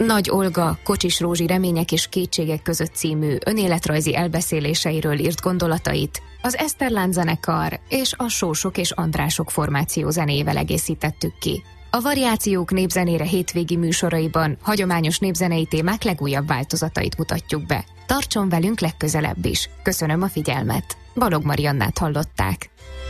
Nagy Olga Kocsis Rózsi remények és kétségek között című önéletrajzi elbeszéléseiről írt gondolatait az Eszterlán zenekar és a Sósok és Andrások formáció zenével egészítettük ki. A Variációk népzenére hétvégi műsoraiban hagyományos népzenei témák legújabb változatait mutatjuk be. Tartson velünk legközelebb is. Köszönöm a figyelmet. Balog Mariannát hallották.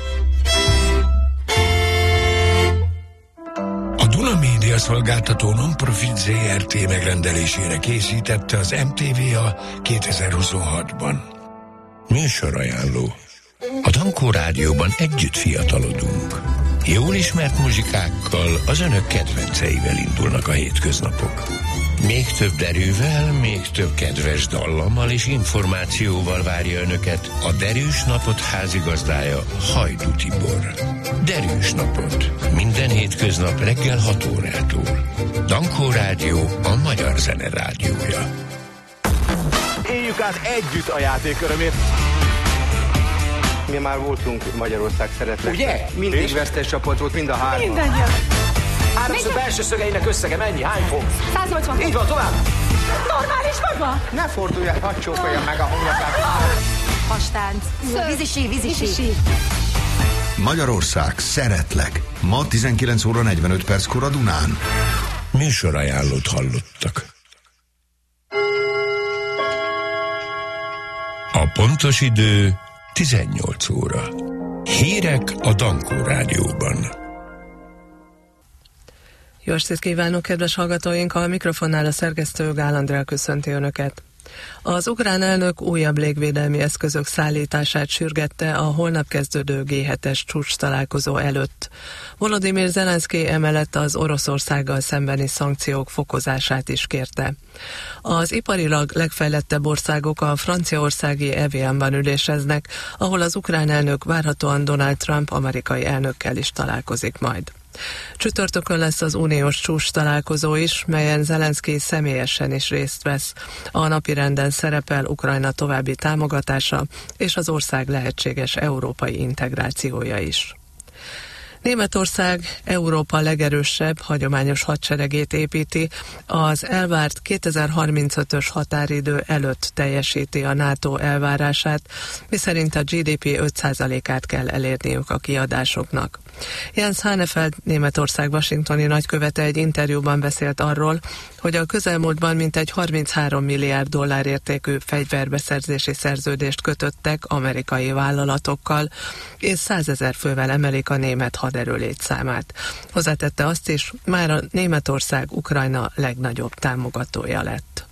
A Duna Média szolgáltató non-profit ZRT megrendelésére készítette az MTVA 2026-ban. Műsorajánló. A Dankó Rádióban együtt fiatalodunk. Jól ismert muzsikákkal, az önök kedvenceivel indulnak a hétköznapok. Még több derűvel, még több kedves dallammal és információval várja önöket a Derűs Napot házigazdája, Hajdú Tibor. Derűs Napot. Minden hétköznap reggel 6 órától. Dankó Rádió, a magyar zene rádiója. Éljük át együtt a játék örömét. Mi már voltunk Magyarország szeretnek. Ugye? Mindig vesztes csapat volt, mind a hárman. Mindannyian. Háromszög belső szögeinek összege mennyi? Hány fok? 180. Így van, tovább. Normális maga? Ne forduljál, hadd csókolja meg a homlokát. Hastánc. Vízisi. Magyarország, szeretlek. Ma 19 óra 45 perckor a Dunán. Műsorajánlót hallottak. A pontos idő 18 óra. Hírek a Dankó Rádióban. Jó estét kívánok, kedves hallgatóink! A mikrofonnál a szerkesztő Gál Andrea köszönti Önöket. Az ukrán elnök újabb légvédelmi eszközök szállítását sürgette a holnap kezdődő G7-es csúcs találkozó előtt. Volodymyr Zelenszky emellett az Oroszországgal szembeni szankciók fokozását is kérte. Az iparilag legfejlettebb országok a franciaországi Evianban üléseznek, ahol az ukrán elnök várhatóan Donald Trump amerikai elnökkel is találkozik majd. Csütörtökön lesz az uniós csúcs találkozó is, melyen Zelenszky személyesen is részt vesz. A napirenden szerepel Ukrajna további támogatása és az ország lehetséges európai integrációja is. Németország Európa legerősebb hagyományos hadseregét építi, az elvárt 2035-ös határidő előtt teljesíti a NATO elvárását, miszerint a GDP 5%-át kell elérniük a kiadásoknak. Jens Hanefeld, Németország washingtoni nagykövete egy interjúban beszélt arról, hogy a közelmúltban mintegy 33 milliárd dollár értékű fegyverbeszerzési szerződést kötöttek amerikai vállalatokkal, és 100 000 fővel emelik a német haderő létszámát. Hozzátette azt is, már a Németország Ukrajna legnagyobb támogatója lett.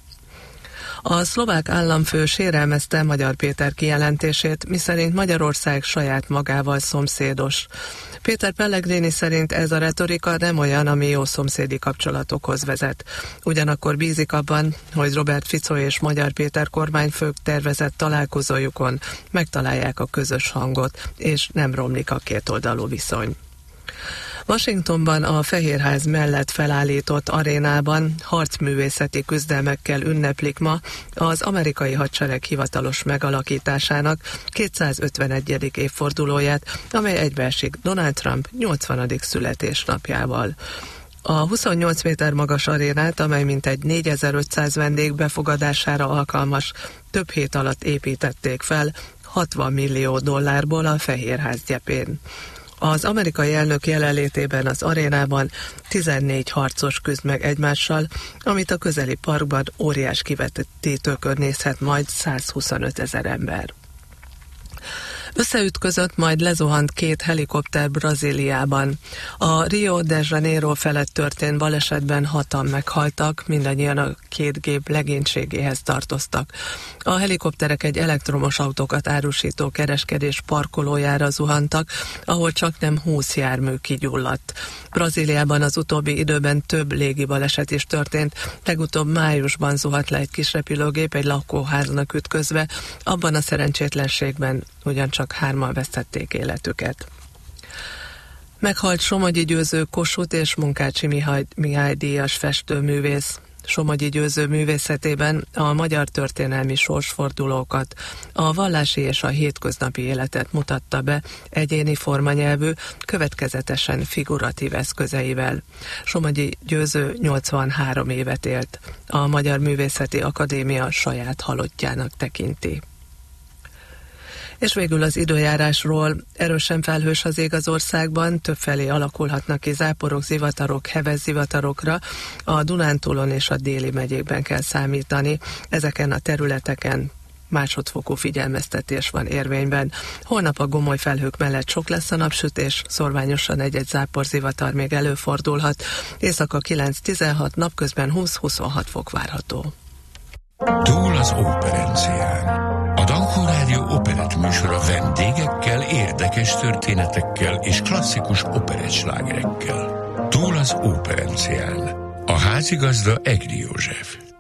A szlovák államfő sérelmezte Magyar Péter kijelentését, miszerint Magyarország saját magával szomszédos. Péter Pellegrini szerint ez a retorika nem olyan, ami jó szomszédi kapcsolatokhoz vezet. Ugyanakkor bízik abban, hogy Robert Fico és Magyar Péter kormányfők tervezett találkozójukon megtalálják a közös hangot, és nem romlik a kétoldalú viszony. Washingtonban a Fehérház mellett felállított arénában harcművészeti küzdelmekkel ünneplik ma az amerikai hadsereg hivatalos megalakításának 251. évfordulóját, amely egybeesik Donald Trump 80. születésnapjával. A 28 méter magas arénát, amely mintegy 4500 vendég befogadására alkalmas, több hét alatt építették fel 60 millió dollárból a Fehérház gyepén. Az amerikai elnök jelenlétében az arénában 14 harcos küzd meg egymással, amit a közeli parkban óriás kivetítőkön nézhet majd 125 000 ember. Összeütközött, majd lezuhant két helikopter Brazíliában. A Rio de Janeiro felett történt balesetben 6-an meghaltak, mindannyian a két gép legénységéhez tartoztak. A helikopterek egy elektromos autókat árusító kereskedés parkolójára zuhantak, ahol csaknem 20 jármű kigyulladt. Brazíliában az utóbbi időben több légi baleset is történt, legutóbb májusban zuhant le egy kis repülőgép egy lakóháznak ütközve, abban a szerencsétlenségben ugyancsak 3-an vesztették életüket. Meghalt Somogyi Győző Kossuth és Munkácsi Mihály díjas festőművész. Somogyi Győző művészetében a magyar történelmi sorsfordulókat, a vallási és a hétköznapi életet mutatta be egyéni formanyelvű, következetesen figuratív eszközeivel. Somogyi Győző 83 évet élt. A Magyar Művészeti Akadémia saját halottjának tekinti. És végül az időjárásról. Erősen felhős az ég az országban, többfelé alakulhatnak ki záporok, zivatarok, heves zivatarokra. A Dunántúlon és a déli megyékben kell számítani. Ezeken a területeken másodfokú figyelmeztetés van érvényben. Holnap a gomoly felhők mellett sok lesz a napsütés, szorványosan egy-egy záporzivatar még előfordulhat. Éjszaka 9-16, napközben 20-26 fok várható. Túl az Operencián. A Dankó Rádió operett műsora vendégekkel, érdekes történetekkel és klasszikus operettslágerekkel. Túl az Operencián. A házigazda Egri József.